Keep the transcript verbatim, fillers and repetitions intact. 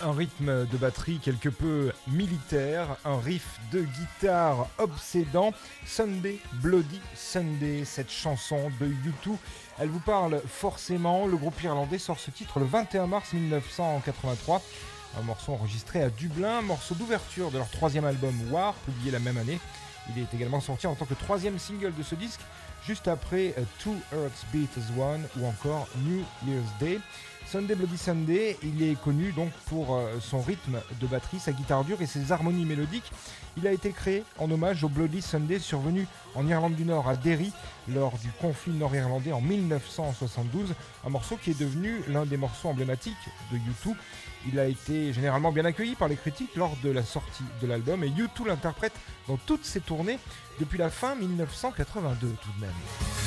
Un rythme de batterie quelque peu militaire, un riff de guitare obsédant. Sunday, Bloody Sunday, cette chanson de U deux, elle vous parle forcément. Le groupe irlandais sort ce titre le vingt et un mars mille neuf cent quatre-vingt-trois. Un morceau enregistré à Dublin, morceau d'ouverture de leur troisième album War, publié la même année. Il est également sorti en tant que troisième single de ce disque, juste après Two Earths Beat as One ou encore New Year's Day. Sunday Bloody Sunday, il est connu donc pour son rythme de batterie, sa guitare dure et ses harmonies mélodiques. Il a été créé en hommage au Bloody Sunday survenu en Irlande du Nord à Derry lors du conflit nord-irlandais en mille neuf cent soixante-douze, un morceau qui est devenu l'un des morceaux emblématiques de U deux. Il a été généralement bien accueilli par les critiques lors de la sortie de l'album et U deux l'interprète dans toutes ses tournées depuis la fin mille neuf cent quatre-vingt-deux tout de même.